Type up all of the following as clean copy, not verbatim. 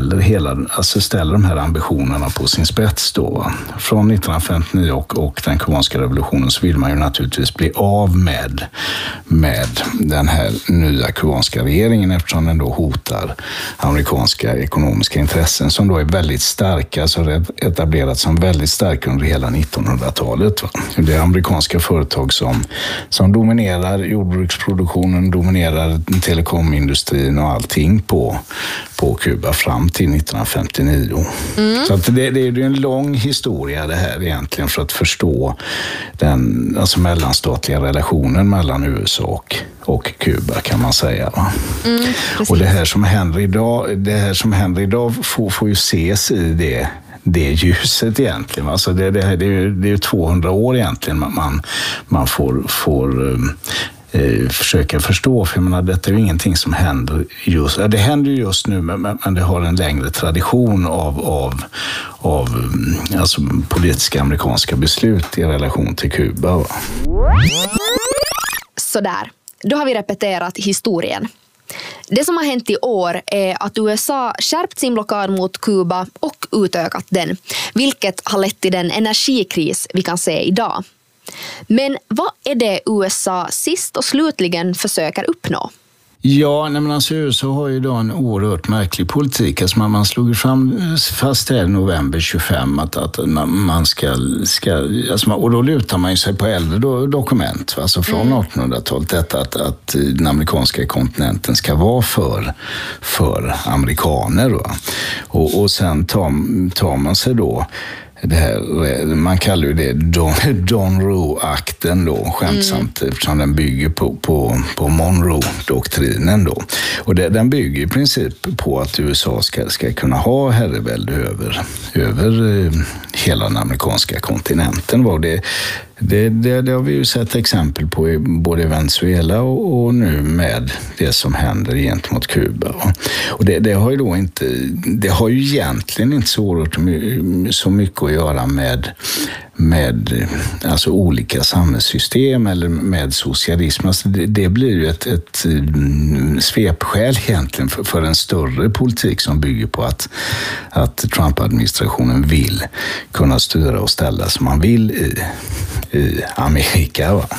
ställer de här ambitionerna på sin spets då. Från 1959 och den kubanska revolutionen så vill man ju naturligtvis bli av med den här nya kubanska regeringen, eftersom den då hotar amerikanska ekonomiska intressen som då är väldigt starka, så det etablerats som väldigt starka under hela 1900-talet. Va? Det är amerikanska företag som dominerar jordbruksproduktionen, dominerar telekomindustrin och allting på Kuba fram till 1959. Så att det är ju en lång historia det här egentligen för att förstå den mellanstatliga relationen mellan USA och Kuba, kan man säga. Va? Och det här som händer idag får ju ses i det ljuset egentligen. Alltså det är ju 200 år egentligen man får försöka förstå, för jag menar, detta är ju ingenting som händer det händer ju just nu, men det har en längre tradition av politiska amerikanska beslut i relation till Kuba. Sådär, då har vi repeterat historien. Det som har hänt i år är att USA skärpt sin blockad mot Kuba och utökat den, vilket har lett till den energikris vi kan se idag. Men vad är det USA sist och slutligen försöker uppnå? Ja, USA har ju idag en oerhört märklig politik. Alltså man slog fast här i november 25 att man ska och då lutar man ju sig på äldre dokument, alltså från 1800-talet, detta att den amerikanska kontinenten ska vara för amerikaner. Va? Och sen tar man sig då det här, man kallar ju det Monroe-akten då, skämtsamt, eftersom den bygger på Monroe-doktrinen då. Och den bygger i princip på att USA ska kunna ha herrevälde över hela den amerikanska kontinenten. Det har vi ju sett exempel på i både Venezuela och nu med det som händer gentemot Kuba. Och det har ju egentligen inte så mycket att göra med alltså olika samhällssystem eller med socialism. Alltså det blir ju ett svepskäl egentligen för en större politik som bygger på att Trump-administrationen vill kunna styra och ställa som man vill i Amerika. Va?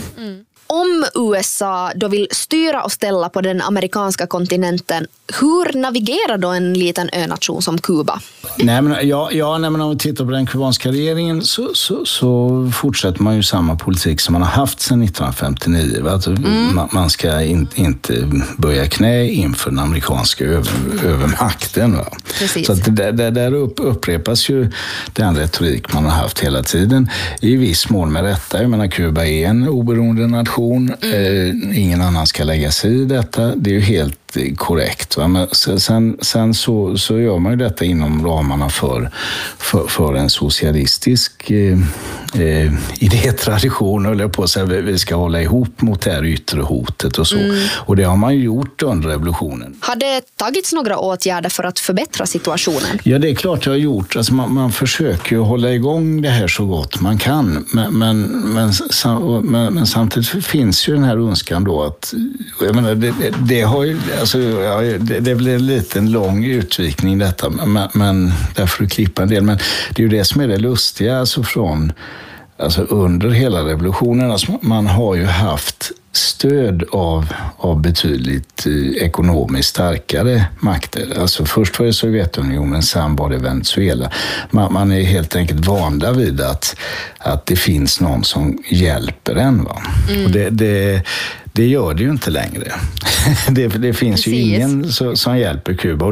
Om USA då vill styra och ställa på den amerikanska kontinenten, hur navigerar då en liten önation som Kuba? Nej, men om vi tittar på den kubanska regeringen så fortsätter man ju samma politik som man har haft sedan 1959. Alltså, man ska inte böja knä inför den amerikanska övermakten. Va? Så att där upprepas ju den retorik man har haft hela tiden. I viss mån med rätta. Jag menar, Kuba är en oberoende nation. Ingen annan ska lägga sig i detta. Det är ju helt korrekt. Va? Men sen så gör man ju detta inom ramarna för en socialistisk idétradition, eller på så vi ska hålla ihop mot det här yttre hotet och så. Och det har man ju gjort under revolutionen. Har det tagits några åtgärder för att förbättra situationen? Ja, det är klart det har gjort. Alltså man försöker ju hålla igång det här så gott man kan. Men samtidigt finns ju den här önskan då att, jag menar, det har ju, alltså, det blir en liten lång utvikning detta, men därför att klippa en del. Men det är ju det som är det lustiga, alltså under hela revolutionen. Alltså man har ju haft stöd av betydligt ekonomiskt starkare makter. Alltså först var det Sovjetunionen, sen var det Venezuela. Man är helt enkelt vanda vid att det finns någon som hjälper en. Va? Och det gör det ju inte längre. Det finns ju ingen som hjälper Kuba, och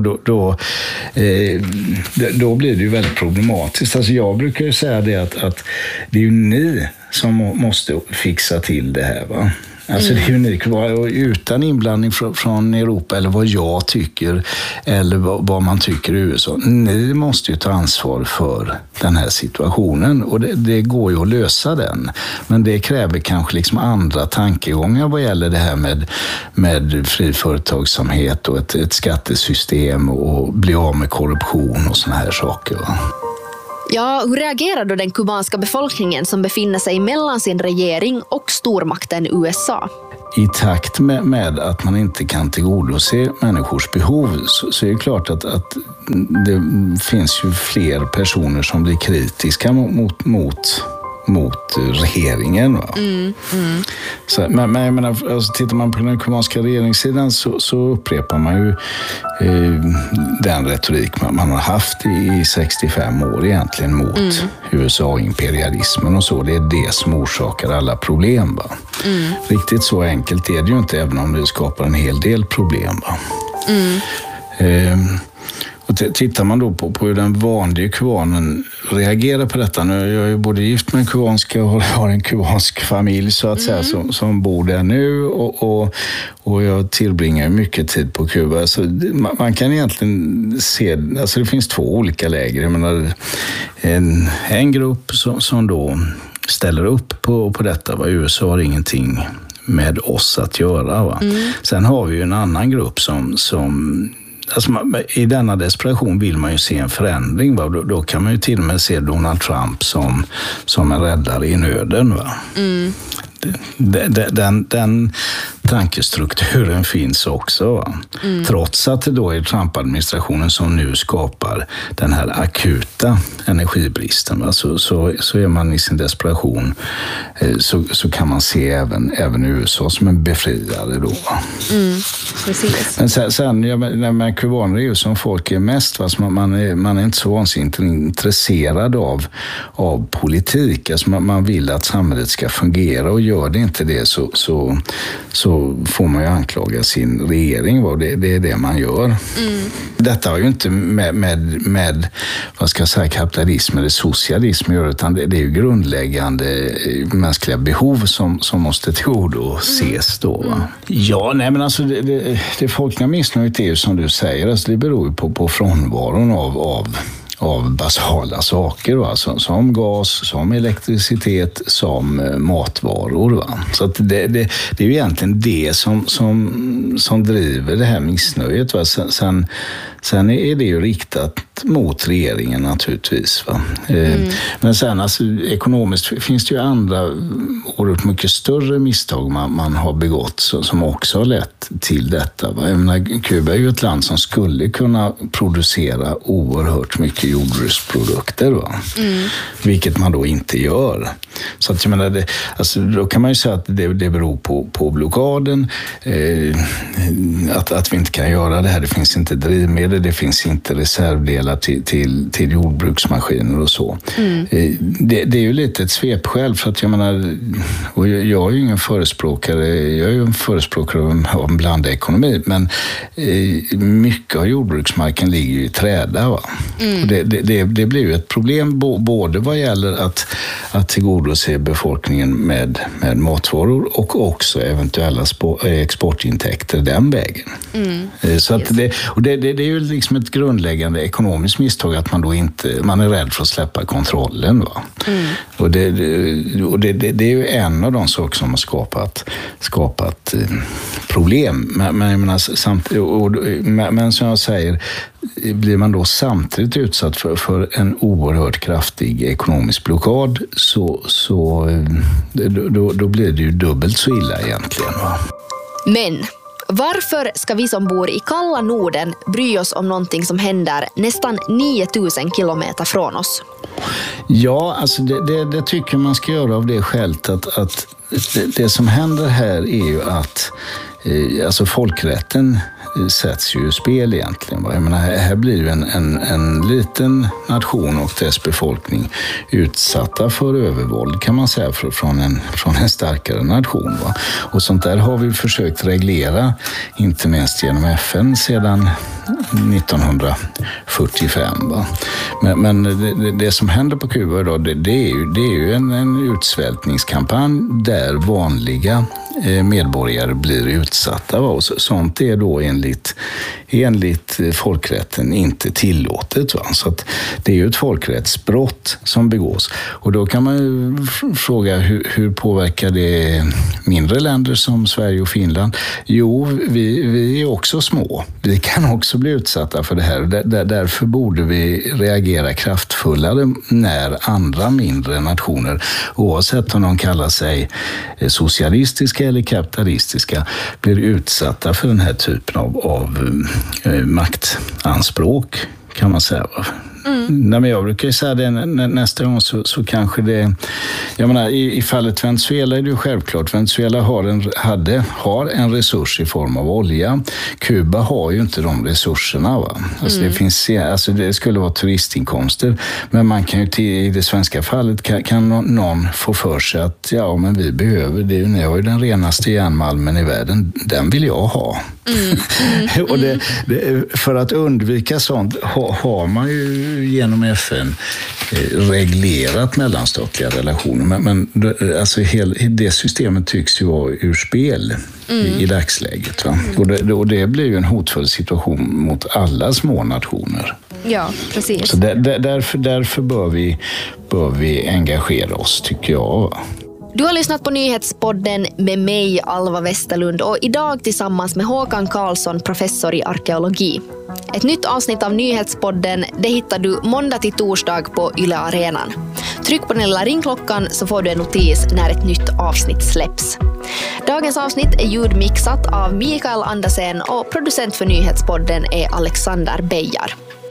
då blir det ju väldigt problematiskt. Alltså jag brukar ju säga det att det är ju ni som måste fixa till det här, va? Alltså det är unikt, utan inblandning från Europa eller vad jag tycker eller vad man tycker i USA. Ni måste ju ta ansvar för den här situationen, och det går ju att lösa den. Men det kräver kanske liksom andra tankegångar vad gäller det här med fri företagsamhet och ett skattesystem och bli av med korruption och såna här saker, va? Ja, hur reagerar då den kubanska befolkningen som befinner sig mellan sin regering och stormakten USA? i takt med att man inte kan tillgodose människors behov så är det klart att det finns ju fler personer som blir kritiska mot regeringen. Va? Så, men jag menar, alltså, tittar man på den kubanska regeringssidan så upprepar man ju den retorik man har haft i 65 år egentligen mot USA-imperialismen och så. Det är det som orsakar alla problem. Va? Riktigt så enkelt är det ju inte, även om det skapar en hel del problem. Va? Och tittar man då på hur den vanliga kubanen reagerar på detta. Nu är jag ju både gift med en kubanska och har en kubansk familj så att säga som bor där nu och jag tillbringar mycket tid på Kuba. Så man kan egentligen se, alltså det finns två olika läger. Jag menar, en grupp som då ställer upp på detta. Va? USA har ingenting med oss att göra. Va? Sen har vi ju en annan grupp som alltså i denna desperation vill man ju se en förändring. Va? Då kan man ju till och med se Donald Trump som en räddare i nöden. Va? Den tankestrukturen finns också. Va? Trots att det då är Trump-administrationen som nu skapar den här akuta energibristen. Va? Så är man i sin desperation så kan man se även USA som en befriare då. Va? Precis. Men sen när kubaner är ju som folk är mest, va? Man är inte så vansinnigt intresserad av politik. Alltså man vill att samhället ska fungera, och gör det inte det så får man ju anklaga sin regering. Va? Det är det man gör. Detta har ju inte med vad ska jag säga, kapitalism eller socialism att göra, utan det är ju grundläggande mänskliga behov som måste tillgodoses då. Va? Ja, nej men alltså det folkliga missnöjet är ju som du säger, alltså det beror ju på frånvaron av basala saker, va? Som gas, som elektricitet, som matvaror. Va? Så att det är ju egentligen det som driver det här missnöjet. Va? Sen är det ju riktat mot regeringen naturligtvis. Va? Men sen alltså, ekonomiskt finns det ju andra oerhört mycket större misstag man har begått som också har lett till detta. Va? Jag menar, Kuba är ju ett land som skulle kunna producera oerhört mycket jordbruksprodukter. Va? Vilket man då inte gör. Så att jag menar, alltså, då kan man ju säga att det beror på blockaden. Att vi inte kan göra det här. Det finns inte drivmedel, det finns inte reservdelar till jordbruksmaskiner och så. Det är ju lite ett svepskäl, för att jag menar, och jag är ju ingen förespråkare, jag är ju en förespråkare av en blandekonomi, men mycket av jordbruksmarken ligger ju i träda. Va? Och det blir ju ett problem både vad gäller att tillgodose befolkningen med matvaror och också eventuella exportintäkter den vägen. Så att det är ju liksom ett grundläggande ekonomiskt misstag att man då man är rädd för att släppa kontrollen. Va? Och det är ju en av de saker som har skapat problem. Men jag menar, men som jag säger, blir man då samtidigt utsatt för en oerhört kraftig ekonomisk blockad då blir det ju dubbelt så illa egentligen. Va? Men varför ska vi som bor i kalla Norden bry oss om någonting som händer nästan 9000 kilometer från oss? Ja, alltså det tycker man ska göra av det skälet att det som händer här är ju att alltså folkrätten sätts ju i spel egentligen. Jag menar, här blir ju en liten nation och dess befolkning utsatta för övervåld, kan man säga, från en starkare nation. Va? Och sånt där har vi försökt reglera, inte minst genom FN sedan 1945. Va? Men det som händer på Kuba idag, det är ju en utsvältningskampanj där vanliga medborgare blir utsatta. Va? Och sånt är då enligt folkrätten inte tillåtet. Va? Så att det är ju ett folkrättsbrott som begås. Och då kan man ju fråga hur påverkar det mindre länder som Sverige och Finland? Jo, vi är också små. Vi kan också bli utsatta för det här. Därför borde vi reagera kraftfullare när andra mindre nationer, oavsett om de kallar sig socialistiska socialistiska eller kapitalistiska blir utsatta för den här typen av maktanspråk, kan man säga. Nej, men jag brukar säga det nästa gång så kanske det... Jag menar, i fallet Venezuela är det ju självklart. Venezuela har en resurs i form av olja. Kuba har ju inte de resurserna. Va? Alltså det skulle vara turistinkomster. Men man kan ju i det svenska fallet kan någon få för sig att men vi behöver det. Ni har ju den renaste järnmalmen i världen. Den vill jag ha. Och för att undvika sånt har man ju genom FN reglerat mellanstatliga relationer. Men alltså det systemet tycks ju vara ur spel i dagsläget. Va? Och det blir ju en hotfull situation mot alla små nationer. Ja, precis. Så därför bör vi engagera oss, tycker jag. Du har lyssnat på Nyhetspodden med mig, Alva Westerlund, och idag tillsammans med Håkan Karlsson, professor i arkeologi. Ett nytt avsnitt av Nyhetspodden, det hittar du måndag till torsdag på Yle Arenan. Tryck på den lilla ringklockan så får du en notis när ett nytt avsnitt släpps. Dagens avsnitt är ljudmixat av Mikael Andersen och producent för Nyhetspodden är Alexander Bejar.